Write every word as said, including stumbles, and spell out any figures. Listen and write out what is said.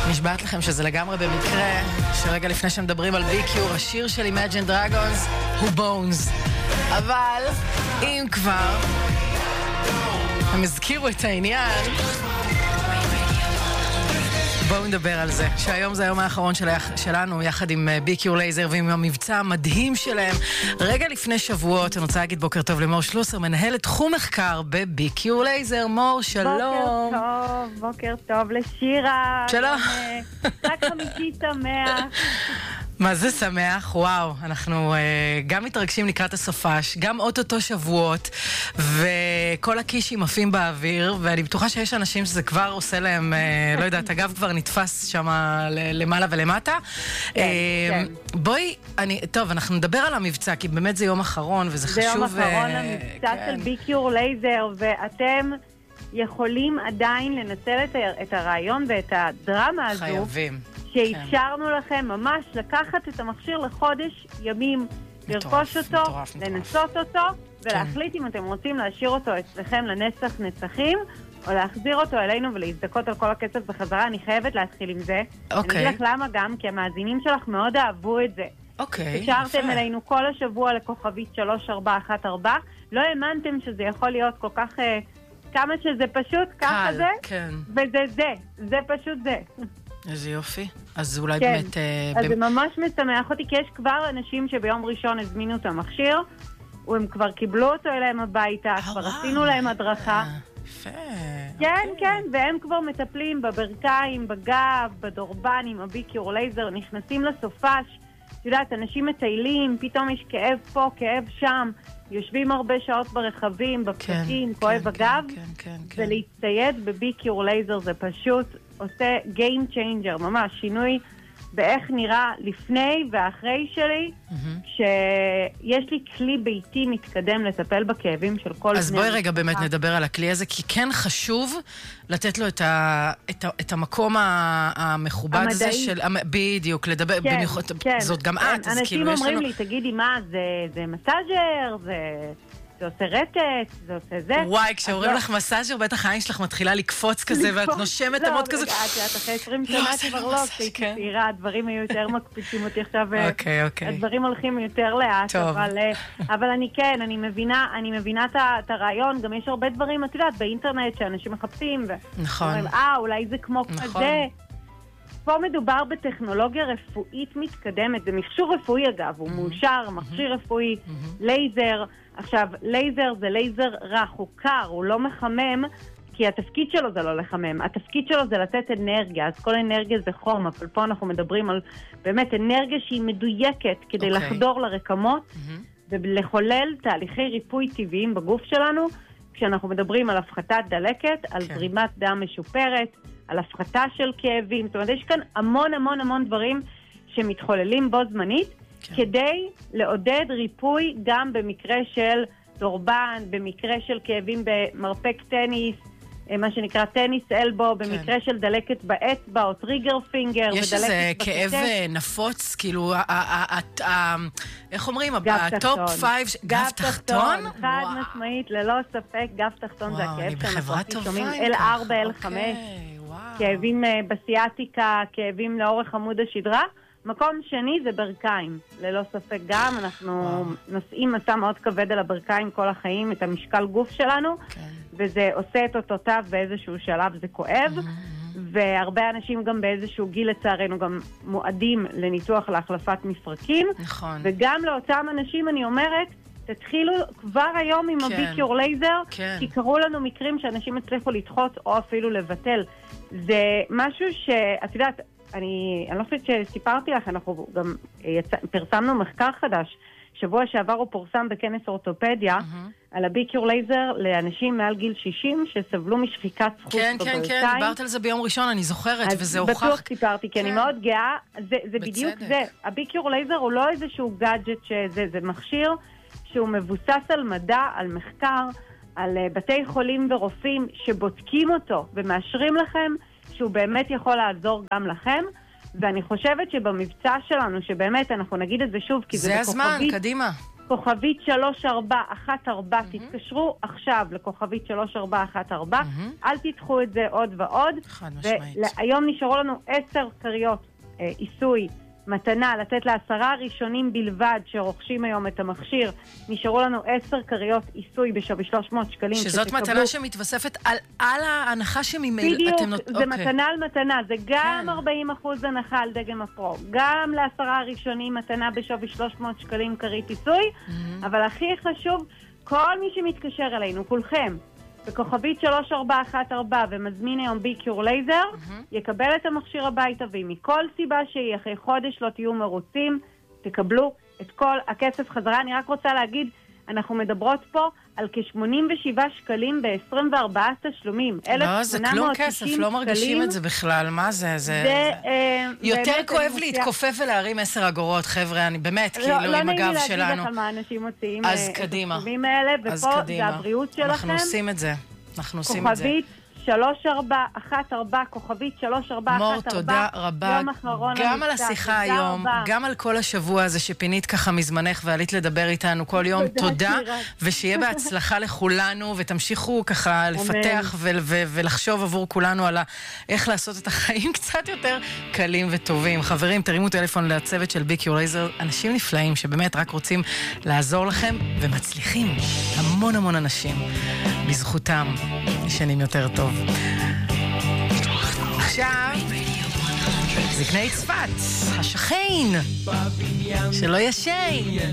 נשבעת לכם שזה לגמרי במקרה, שרגע לפני שמדברים על ביקיור, השיר של Imagine Dragons הוא Bones. אבל אם כבר הם הזכירו את העניין, בואו נדבר על זה, שהיום זה היום האחרון של, שלנו, יחד עם ביקיור לייזר ועם המבצע המדהים שלהם. רגע לפני שבועות, אני רוצה להגיד בוקר טוב למור שלוסר, מנהלת תחום מחקר בביקיור לייזר. מור, שלום. בוקר טוב, בוקר טוב לשירה. שלום. רק חמישי שמח. מה זה שמח, וואו, אנחנו uh, גם מתרגשים לקראת הסופש, גם אוטוטו שבועות, וכל הקישים עפים באוויר, ואני בטוחה שיש אנשים שזה כבר עושה להם, uh, לא יודעת, אגב כבר נתפס שם למעלה ולמטה. כן, uh, כן. בואי, אני, טוב, אנחנו נדבר על המבצע, כי באמת זה יום אחרון, וזה זה חשוב. זה יום אחרון, uh, המבצע כן. של ביקיור לייזר, ואתם יכולים עדיין לנצל את, ה- את הרעיון ואת הדרמה הזו. חייבים. שאפשרנו כן. לכם ממש לקחת את המכשיר לחודש ימים, לרכוש אותו, מטורף, לנסות מטורף. אותו, ולהחליט כן. אם אתם רוצים להשאיר אותו אצלכם לנצח נצחים, או להחזיר אותו אלינו ולהזדקות על כל הכסף בחזרה. אני חייבת להתחיל עם זה. אוקיי. אני אגיד לך למה גם, כי המאזינים שלך מאוד אהבו את זה. אוקיי. השארתם אלינו כל השבוע לכוכבית שלוש ארבע אחת ארבע. לא האמנתם שזה יכול להיות כל כך... כמה שזה פשוט, ככה זה, כן. וזה זה. זה פשוט זה. איזה יופי. אז אולי כן. באמת... אז זה ממש משמח אותי, כי יש כבר אנשים שביום ראשון הזמינו את המכשיר, והם כבר קיבלו אותו אליהם הביתה, כבר עשינו להם הדרכה. יפה. כן, כן, והם כבר מטפלים בברכיים, בגב, בדורבנים, הביקיור לייזר, נכנסים לסופש. את יודעת, אנשים מטיילים, פתאום יש כאב פה, כאב שם, יושבים הרבה שעות ברכבים, בפקקים, כואב הגב, ולהצטייד בביקיור לייזר זה פשוט עושה game changer, ממש שינוי באיך נראה לפני ואחרי שלי, שיש לי כלי ביתי מתקדם לטפל בכאבים של כל... אז בואי רגע באמת נדבר על הכלי הזה, כי כן חשוב לתת לו את, ה, את, ה, את המקום המכובד הזה של... בדיוק, לדבר, כן, במיוחד, כן, זאת גם כן. את, אז כאילו יש לנו... אנשים אומרים לי, תגידי מה, זה, זה מסאז'ר, זה... זה עושה רטט, זה עושה זה. וואי, כשאומרים לך מסאז'ר, בטח העין שלך מתחילה לקפוץ כזה, ואת נושמת עמוד כזה. לא, את אחרי עשרים שנה כבר לא, כשהייתי צעירה, הדברים היו יותר מקפיצים אותי עכשיו, הדברים הולכים יותר לאט, אבל אני כן, אני מבינה, אני מבינה את הרעיון, גם יש הרבה דברים, את יודעת, באינטרנט שאנשים מחפשים, נכון. אה, אולי זה כמו כזה. פה מדובר בטכנולוגיה רפואית מתקדמת, זה מכשור רפואי אגב, הוא מאושר, מכשיר רפואי, לייזר. עכשיו, לייזר זה לייזר רך, הוא קר, הוא לא מחמם, כי התפקיד שלו זה לא לחמם. התפקיד שלו זה לתת אנרגיה, אז כל אנרגיה זה חום, אבל פה אנחנו מדברים על באמת אנרגיה שהיא מדויקת כדי okay. לחדור לרקמות, mm-hmm. ולחולל תהליכי ריפוי טבעיים בגוף שלנו, כשאנחנו מדברים על הפחתת דלקת, על okay. זרימת דם משופרת, על הפחתה של כאבים. זאת אומרת, יש כאן המון המון המון דברים שמתחוללים בו זמנית, כן. כדי לעודד ריפוי גם במקרה של דורבן, במקרה של כאבים במרפק טניס, מה שנקרא טניס אלבו, כן. במקרה של דלקת באצבע או טריגר פינגר. יש איזה כאב נפוץ, כאילו, איך אומרים? הטופ פייב, גב תחתון? חד משמעית, ללא ספק, גב תחתון זה הכאב שאנחנו הכי שומעים, אל ארבע, אל חמש, כאבים בסיאטיקה, כאבים לאורך עמוד השדרה. מקום שני זה ברכיים, ללא ספק גם, אנחנו נושאים מסע מאוד כבד על הברכיים כל החיים, את המשקל גוף שלנו, וזה עושה את אותותיו באיזשהו שלב, זה כואב, והרבה אנשים גם באיזשהו גיל לצערנו גם מועדים לניתוח להחלפת מפרקים, וגם לאותם אנשים אני אומרת, תתחילו כבר היום עם הביקיור לייזר, כי קראו לנו מקרים שאנשים הצליחו לדחות או אפילו לבטל. זה משהו שאת יודעת, אני, אני לא חושבת שסיפרתי לך, אנחנו גם יצא, פרסמנו מחקר חדש, שבוע שעבר הוא פורסם בכנס אורתופדיה, mm-hmm. על הביקיור לייזר לאנשים מעל גיל שישים, שסבלו משחיקת זכות כן, בברכיים. כן, כן, דיברת על זה ביום ראשון, אני זוכרת, וזה הוכח. בטוח סיפרתי, כי כן. אני מאוד גאה, זה, זה בדיוק זה. הביקיור לייזר הוא לא איזשהו גאדג'ט שזה, זה מכשיר שהוא מבוסס על מדע, על מחקר, על uh, בתי חולים ורופאים שבודקים אותו ומאשרים לכם, שהוא באמת יכול לעזור גם לכם, ואני חושבת שבמבצע שלנו, שבאמת אנחנו נגיד את זה שוב, כי זה, זה הזמן, קדימה. כוכבית שלוש ארבע אחת ארבע, תתקשרו עכשיו לכוכבית שלוש ארבע אחת ארבע, אל תדחו את זה עוד ועוד. חד משמעית. והיום נשארו לנו עשר קריות עיסוי מתנה, לתת לעשרה ראשונים בלבד שרוכשים היום את המכשיר. נשארו לנו עשר קריות עיסוי בשווי שלוש מאות שקלים. שזאת שתקבלו... מתנה שמתווספת על, על ההנחה שממילא... בדיוק, אתם... זה אוקיי. מתנה על מתנה. זה גם כן. ארבעים אחוז הנחה על דגם הפרו. גם לעשרה הראשונים מתנה בשווי שלוש מאות שקלים קרית עיסוי. Mm-hmm. אבל הכי חשוב, כל מי שמתקשר אלינו, כולכם, בכוכבית שלוש ארבע אחת ארבע ומזמין היום ביקיור לייזר, mm-hmm. יקבל את המכשיר הביתה, ואם מכל סיבה שהיא אחרי חודש לא תהיו מרוצים, תקבלו את כל הכסף חזרה. אני רק רוצה להגיד, אנחנו מדברות פה על כ-שמונים ושבעה שקלים ב-עשרים וארבעה תשלומים. לא, זה כלום כסף, לא מרגישים את זה בכלל. מה זה? זה יותר כואב להתכופף ולהרים עשר אגורות, חבר'ה, אני באמת, כאילו, עם הגב שלנו. לא נעים להגיד לך מה אנשים מוציאים את הסכומים האלה, ופה זה הבריאות שלכם. אנחנו עושים את זה. אנחנו עושים את זה. כוכבית שלוש ארבע אחת ארבע, כוכבית שלוש ארבע אחת ארבע. מור, תודה רבה. גם על השיחה היום, גם על כל השבוע הזה שפינית ככה מזמנך ועלית לדבר איתנו כל יום. תודה, ושיהיה בהצלחה לכולנו, ותמשיכו ככה לפתח ולחשוב עבור כולנו על איך לעשות את החיים קצת יותר קלים וטובים. חברים, תרימו טלפון לצוות של ביקיור לייזר, אנשים נפלאים שבאמת רק רוצים לעזור לכם, ומצליחים המון המון אנשים בזכותם ישנים יותר טוב. עכשיו זקני צפת, השכן שלא ישן.